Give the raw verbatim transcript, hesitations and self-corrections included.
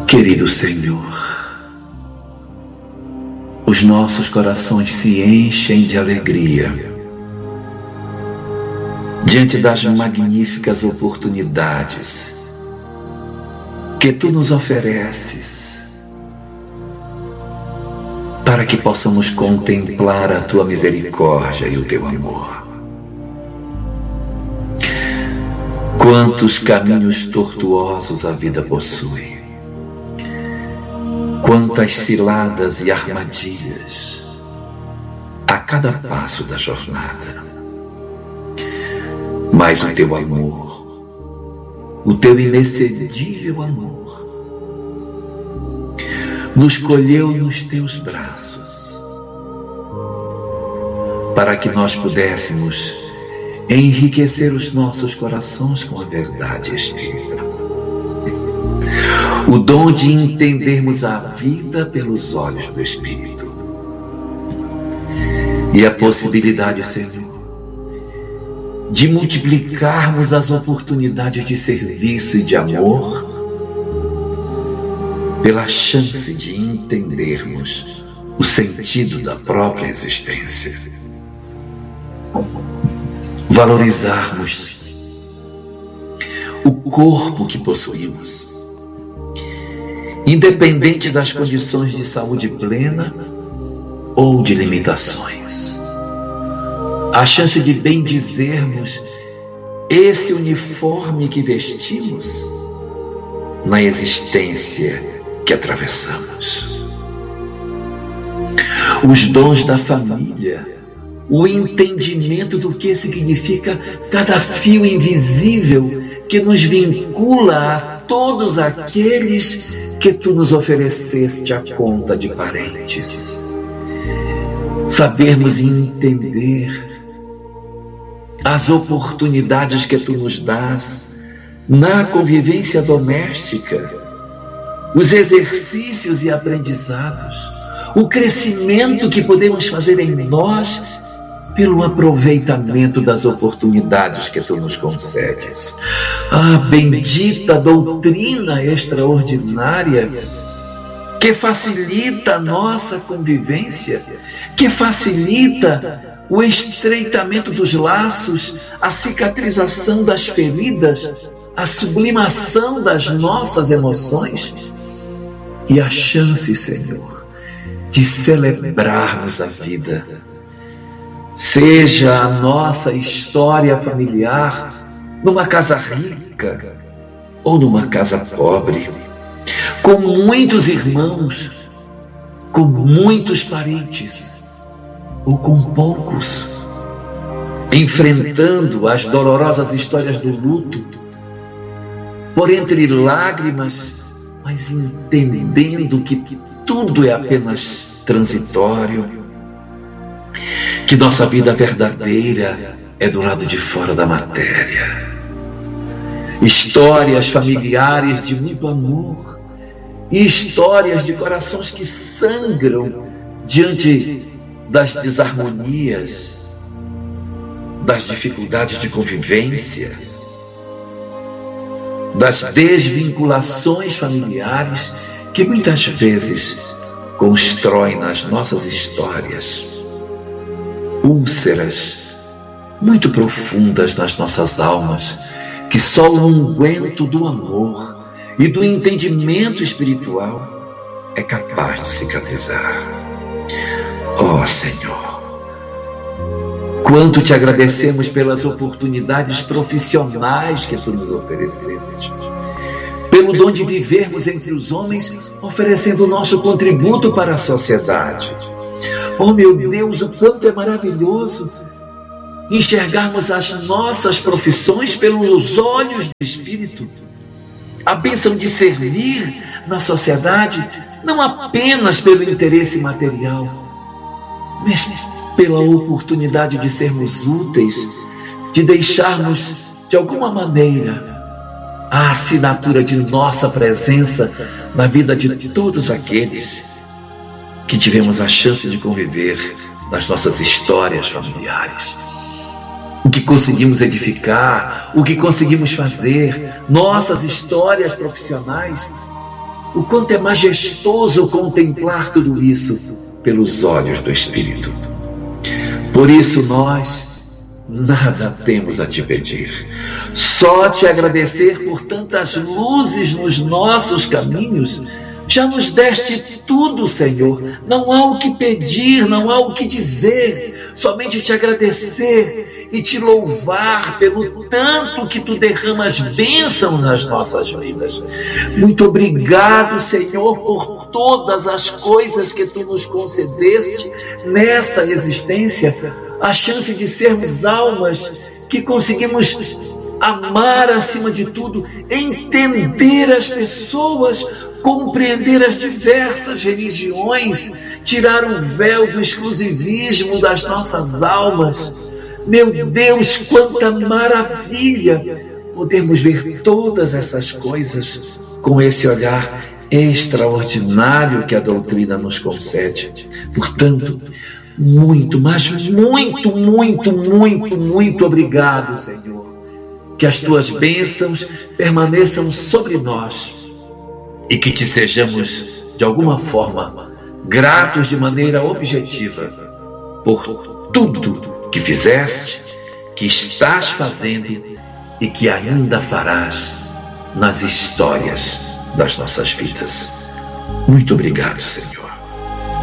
Querido Senhor, os nossos corações se enchem de alegria diante das magníficas oportunidades que Tu nos ofereces para que possamos contemplar a Tua misericórdia e o Teu amor. Quantos caminhos tortuosos a vida possui, quantas ciladas e armadilhas a cada passo da jornada. Mas o Teu amor, o Teu inexcedível amor, nos colheu nos Teus braços para que nós pudéssemos enriquecer os nossos corações com a verdade espírita. O dom de entendermos a vida pelos olhos do Espírito. E a possibilidade, Senhor, de multiplicarmos as oportunidades de serviço e de amor pela chance de entendermos o sentido da própria existência. Valorizarmos o corpo que possuímos, independente das condições de saúde plena ou de limitações. A chance de bendizermos esse uniforme que vestimos na existência que atravessamos. Os dons da família, o entendimento do que significa cada fio invisível que nos vincula a todos aqueles que Tu nos ofereceste à conta de parentes. Sabermos entender as oportunidades que Tu nos dás na convivência doméstica, os exercícios e aprendizados, o crescimento que podemos fazer em nós pelo aproveitamento das oportunidades que Tu nos concedes. A bendita doutrina extraordinária que facilita a nossa convivência, que facilita o estreitamento dos laços, a cicatrização das feridas, a sublimação das nossas emoções e a chance, Senhor, de celebrarmos a vida. Seja a nossa história familiar numa casa rica ou numa casa pobre, com muitos irmãos, com muitos parentes ou com poucos, enfrentando as dolorosas histórias do luto, por entre lágrimas, mas entendendo que tudo é apenas transitório, que nossa vida verdadeira é do lado de fora da matéria. Histórias familiares de muito amor e histórias de corações que sangram diante das desarmonias, das dificuldades de convivência, das desvinculações familiares que muitas vezes constroem nas nossas histórias úlceras muito profundas nas nossas almas, que só o unguento do amor e do entendimento espiritual é capaz de cicatrizar. Ó Senhor, quanto Te agradecemos pelas oportunidades profissionais que Tu nos ofereceste, pelo dom de vivermos entre os homens, oferecendo o nosso contributo para a sociedade. Oh meu Deus, o quanto é maravilhoso enxergarmos as nossas profissões pelos olhos do Espírito. A bênção de servir na sociedade, não apenas pelo interesse material, mas pela oportunidade de sermos úteis, de deixarmos, de alguma maneira, a assinatura de nossa presença na vida de todos aqueles que tivemos a chance de conviver nas nossas histórias familiares. O que conseguimos edificar, o que conseguimos fazer, nossas histórias profissionais, o quanto é majestoso contemplar tudo isso pelos olhos do Espírito. Por isso nós nada temos a te pedir, só te agradecer por tantas luzes nos nossos caminhos. Já nos deste tudo, Senhor. Não há o que pedir, não há o que dizer, somente te agradecer e te louvar pelo tanto que tu derramas bênçãos nas nossas vidas. Muito obrigado, Senhor, por todas as coisas que tu nos concedeste nessa existência, a chance de sermos almas que conseguimos amar acima de tudo, entender as pessoas, compreender as diversas religiões, tirar o véu do exclusivismo das nossas almas. Meu Deus, quanta maravilha podermos ver todas essas coisas com esse olhar extraordinário que a doutrina nos concede. Portanto, muito, mas muito, muito, muito, muito obrigado, Senhor. Que as tuas bênçãos permaneçam sobre nós e que te sejamos, de alguma forma, gratos de maneira objetiva por tudo que fizeste, que estás fazendo e que ainda farás nas histórias das nossas vidas. Muito obrigado, Senhor.